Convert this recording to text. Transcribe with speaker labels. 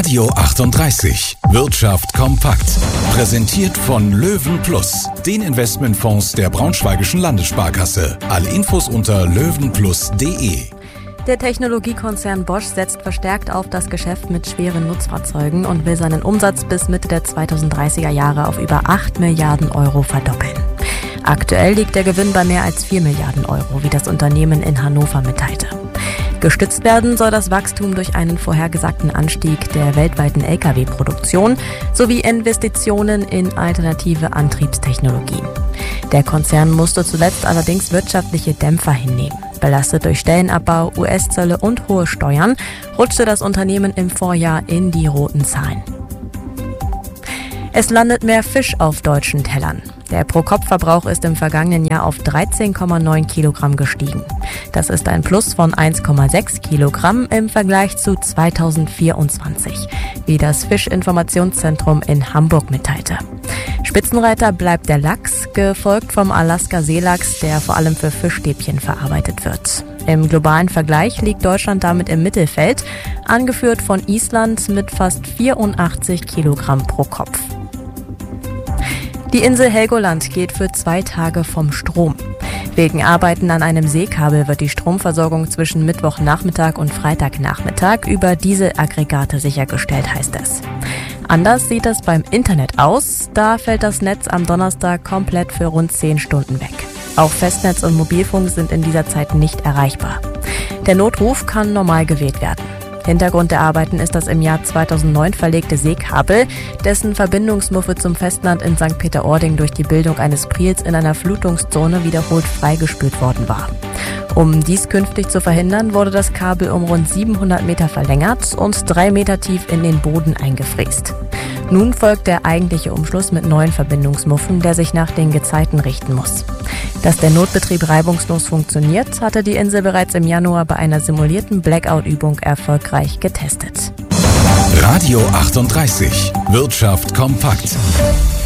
Speaker 1: Radio 38. Wirtschaft kompakt. Präsentiert von Löwen Plus, den Investmentfonds der Braunschweigischen Landessparkasse. Alle Infos unter löwenplus.de.
Speaker 2: Der Technologiekonzern Bosch setzt verstärkt auf das Geschäft mit schweren Nutzfahrzeugen und will seinen Umsatz bis Mitte der 2030er Jahre auf über 8 Milliarden Euro verdoppeln. Aktuell liegt der Gewinn bei mehr als 4 Milliarden Euro, wie das Unternehmen in Hannover mitteilte. Gestützt werden soll das Wachstum durch einen vorhergesagten Anstieg der weltweiten Lkw-Produktion sowie Investitionen in alternative Antriebstechnologien. Der Konzern musste zuletzt allerdings wirtschaftliche Dämpfer hinnehmen. Belastet durch Stellenabbau, US-Zölle und hohe Steuern, rutschte das Unternehmen im Vorjahr in die roten Zahlen. Es landet mehr Fisch auf deutschen Tellern. Der Pro-Kopf-Verbrauch ist im vergangenen Jahr auf 13,9 Kilogramm gestiegen. Das ist ein Plus von 1,6 Kilogramm im Vergleich zu 2024, wie das Fischinformationszentrum in Hamburg mitteilte. Spitzenreiter bleibt der Lachs, gefolgt vom Alaska-Seelachs, der vor allem für Fischstäbchen verarbeitet wird. Im globalen Vergleich liegt Deutschland damit im Mittelfeld, angeführt von Island mit fast 84 Kilogramm pro Kopf. Die Insel Helgoland geht für 2 Tage vom Strom. Wegen Arbeiten an einem Seekabel wird die Stromversorgung zwischen Mittwochnachmittag und Freitagnachmittag über Dieselaggregate sichergestellt, heißt es. Anders sieht es beim Internet aus. Da fällt das Netz am Donnerstag komplett für rund 10 Stunden weg. Auch Festnetz und Mobilfunk sind in dieser Zeit nicht erreichbar. Der Notruf kann normal gewählt werden. Hintergrund der Arbeiten ist das im Jahr 2009 verlegte Seekabel, dessen Verbindungsmuffe zum Festland in St. Peter-Ording durch die Bildung eines Priels in einer Flutungszone wiederholt freigespült worden war. Um dies künftig zu verhindern, wurde das Kabel um rund 700 Meter verlängert und 3 Meter tief in den Boden eingefräst. Nun folgt der eigentliche Umschluss mit neuen Verbindungsmuffen, der sich nach den Gezeiten richten muss. Dass der Notbetrieb reibungslos funktioniert, hatte die Insel bereits im Januar bei einer simulierten Blackout-Übung erfolgreich getestet.
Speaker 1: Radio 38. Wirtschaft kompakt.